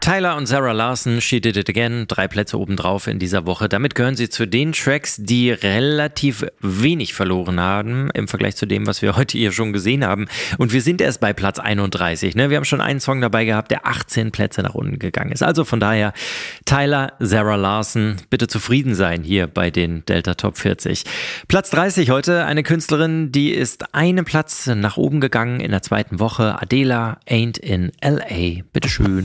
Tyler und Sarah Larson, She Did It Again, 3 Plätze obendrauf in dieser Woche. Damit gehören sie zu den Tracks, die relativ wenig verloren haben im Vergleich zu dem, was wir heute hier schon gesehen haben. Und wir sind erst bei Platz 31. Ne? Wir haben schon einen Song dabei gehabt, der 18 Plätze nach unten gegangen ist. Also von daher, Tyler, Sarah Larson, bitte zufrieden sein hier bei den Delta Top 40. Platz 30 heute, eine Künstlerin, die ist einen Platz nach oben gegangen in der zweiten Woche. Adela, Ain't in L.A. Bitteschön.